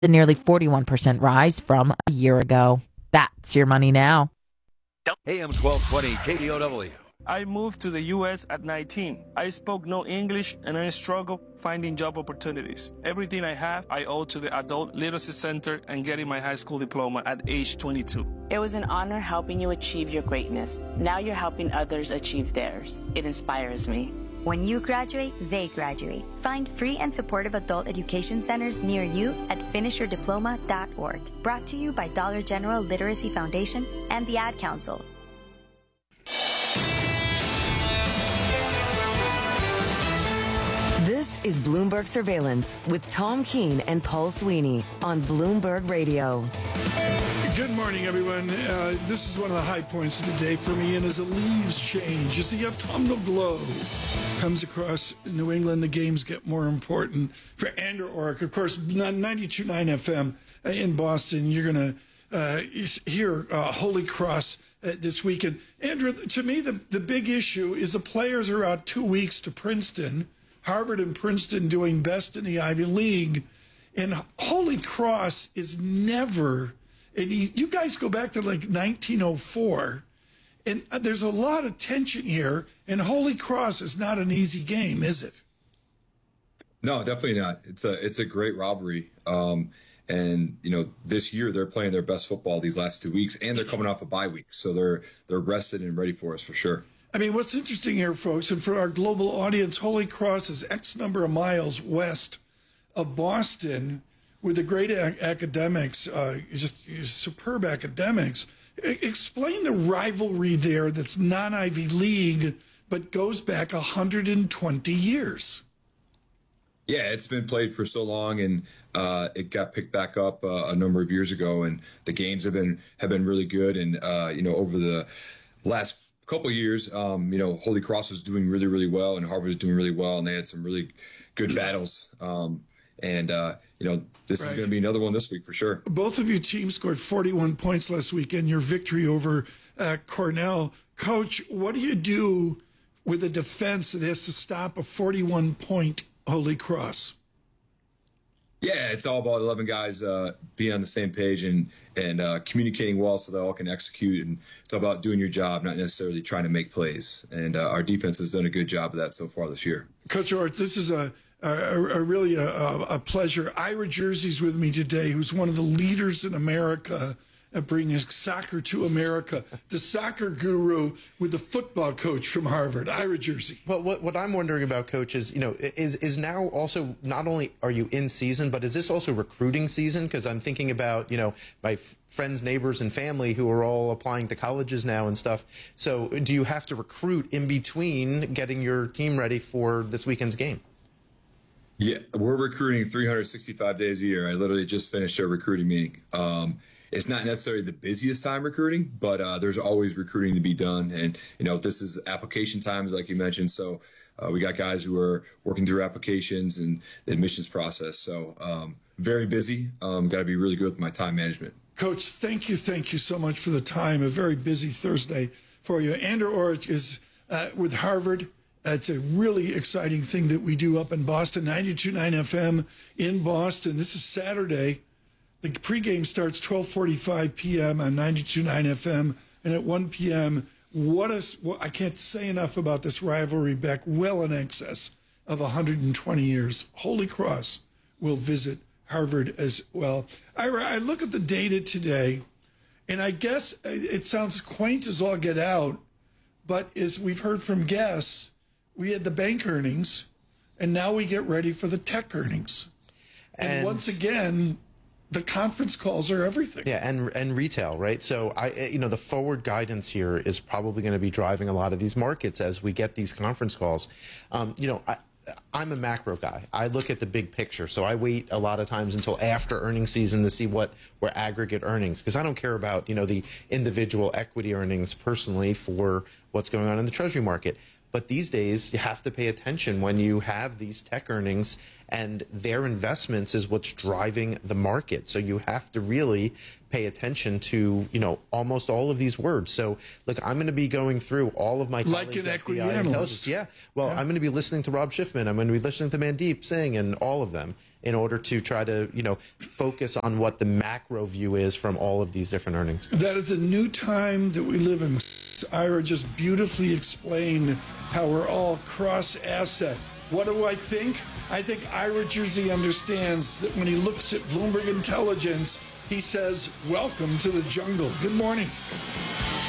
the nearly 41% rise from a year ago. That's your money now. AM 1220 KDOW. I moved to the U.S. at 19. I spoke no English and I struggled finding job opportunities. Everything I have, I owe to the Adult Literacy Center and getting my high school diploma at age 22. It was an honor helping you achieve your greatness. Now you're helping others achieve theirs. It inspires me. When you graduate, they graduate. Find free and supportive adult education centers near you at finishyourdiploma.org. Brought to you by Dollar General Literacy Foundation and the Ad Council. This is Bloomberg Surveillance with Tom Keene and Paul Sweeney on Bloomberg Radio. Good morning, everyone. This is one of the high points of the day for me, and as the leaves change, as the autumnal glow comes across New England, the games get more important. For Andrew Orrick, of course, 92.9 FM in Boston, you're going to hear Holy Cross this weekend. Andrew, to me, the big issue is the players are out 2 weeks to Princeton, Harvard and Princeton doing best in the Ivy League, and Holy Cross is never... And you guys go back to like 1904, and there's a lot of tension here, and Holy Cross is not an easy game, is it? No, definitely not. It's a great rivalry. And, you know, this year they're playing their best football these last 2 weeks, and they're coming off a bye week. So they're rested and ready for us for sure. I mean, what's interesting here, folks, and for our global audience, Holy Cross is X number of miles west of Boston, with the great academics, just superb academics. Explain the rivalry there that's non-Ivy League, but goes back 120 years. Yeah, it's been played for so long, and it got picked back up a number of years ago, and the games have been really good. And you know, over the last couple of years, you know, Holy Cross is doing really, really well, and Harvard is doing really well, and they had some really good battles. You know, this is going to be another one this week for sure. Both of your teams scored 41 points last week in your victory over Cornell. Coach, what do you do with a defense that has to stop a 41-point Holy Cross? Yeah, it's all about 11 guys being on the same page and communicating well so they all can execute. And it's all about doing your job, not necessarily trying to make plays. And our defense has done a good job of that so far this year. Coach Orrick, this is really a pleasure. Ira Jersey's with me today, who's one of the leaders in America at bringing soccer to America. The soccer guru with the football coach from Harvard, Ira Jersey. Well, what I'm wondering about, Coach, is, you know, is now also not only are you in season, but is this also recruiting season? Because I'm thinking about, you know, my friends, neighbors, and family who are all applying to colleges now and stuff. So do you have to recruit in between getting your team ready for this weekend's game? Yeah, we're recruiting 365 days a year. I literally just finished a recruiting meeting. It's not necessarily the busiest time recruiting, but there's always recruiting to be done. And, you know, this is application times, like you mentioned. So we got guys who are working through applications and the admissions process. So very busy. Got to be really good with my time management. Coach, thank you so much for the time. A very busy Thursday for you. Andrew Orrick is with Harvard. It's a really exciting thing that we do up in Boston, 92.9 FM in Boston. This is Saturday. The pregame starts 12:45 p.m. on 92.9 FM, and at 1 p.m., I can't say enough about this rivalry back well in excess of 120 years. Holy Cross will visit Harvard as well. I look at the data today, and I guess it sounds quaint as all get out, but as we've heard from guests, we had the bank earnings, and now we get ready for the tech earnings. And once again, the conference calls are everything. Yeah, and retail, right? So the forward guidance here is probably going to be driving a lot of these markets as we get these conference calls. I'm a macro guy. I look at the big picture. So I wait a lot of times until after earnings season to see what were aggregate earnings, because I don't care about, the individual equity earnings personally for what's going on in the treasury market. But these days, you have to pay attention when you have these tech earnings, and their investments is what's driving the market. So you have to really pay attention to, almost all of these words. So, look, I'm going to be going through all of my like an equity analyst. Yeah. Well, I'm going to be listening to Rob Schiffman. I'm going to be listening to Mandeep Singh and all of them. in order to try to, focus on what the macro view is from all of these different earnings. That is a new time that we live in. Ira just beautifully explained how we're all cross-asset. What do I think? I think Ira Jersey understands that when he looks at Bloomberg Intelligence, he says, welcome to the jungle. Good morning.